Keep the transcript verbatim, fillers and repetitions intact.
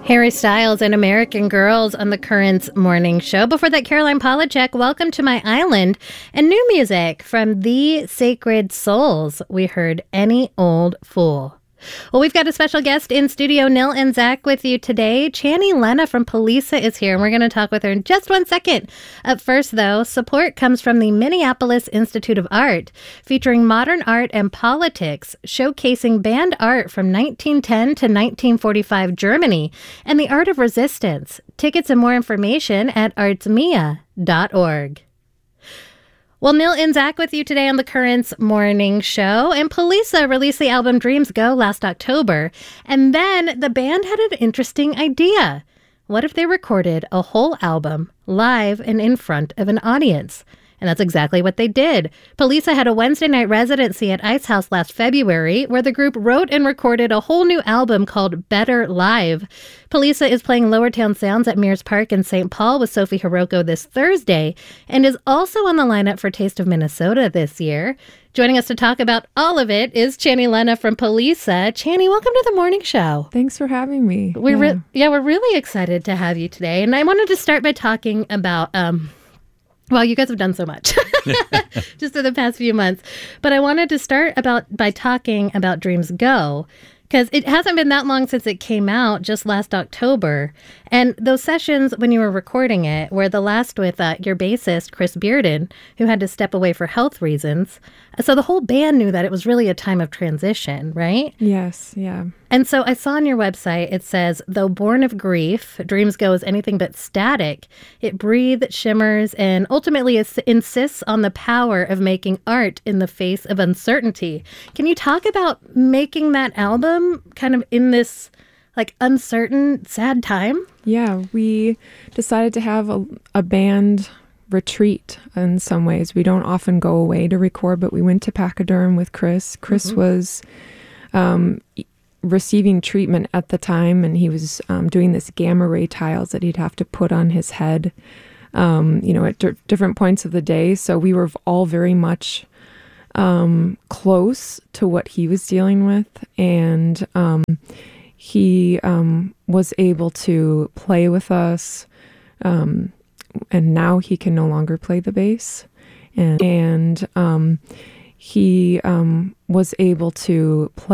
Harry Styles and American Girls on the Currents Morning Show. Before that, Caroline Polachek, Welcome to My Island. And new music from The Sacred Souls. We heard Any Old Fool. Well, we've got a special guest in studio, Nil and Zach, with you today. Chani Lena from Polisa is here, and we're going to talk with her in just one second. Up first, though, support comes from the Minneapolis Institute of Art, featuring modern art and politics, showcasing banned art from nineteen ten to nineteen forty-five Germany and the art of resistance. Tickets and more information at artsmia dot org. Well, Nil and Zach with you today on the Currents Morning Show. And Polisa released the album Dreams Go last October. And then the band had an interesting idea. What if they recorded a whole album live and in front of an audience? And that's exactly what they did. Polisa had a Wednesday night residency at Ice House last February, where the group wrote and recorded a whole new album called Better Live. Polisa is playing Lower Town Sounds at Mears Park in Saint Paul with Sophie Hiroko this Thursday, and is also on the lineup for Taste of Minnesota this year. Joining us to talk about all of it is Chani Lena from Polisa. Chani, welcome to the morning show. Thanks for having me. We're yeah. Re- yeah, we're really excited to have you today. And I wanted to start by talking about... Um, Well, you guys have done so much just in the past few months. But I wanted to start about by talking about Dreams Go, because it hasn't been that long since it came out, just last October. And those sessions when you were recording it were the last with uh, your bassist, Chris Bearden, who had to step away for health reasons. So the whole band knew that it was really a time of transition, right? Yes, yeah. And so I saw on your website, it says, though born of grief, Dreams Go is anything but static. It breathes, shimmers, and ultimately is, insists on the power of making art in the face of uncertainty. Can you talk about making that album kind of in this like uncertain, sad time? Yeah, we decided to have a, a band retreat in some ways. We don't often go away to record, but we went to Pachyderm with Chris. Chris mm-hmm. was... Um, receiving treatment at the time, and he was um, doing this gamma ray tiles that he'd have to put on his head, um, you know, at d- different points of the day. So we were all very much um, close to what he was dealing with, and um, he um, was able to play with us, um, and now he can no longer play the bass, and, and um, he um, was able to play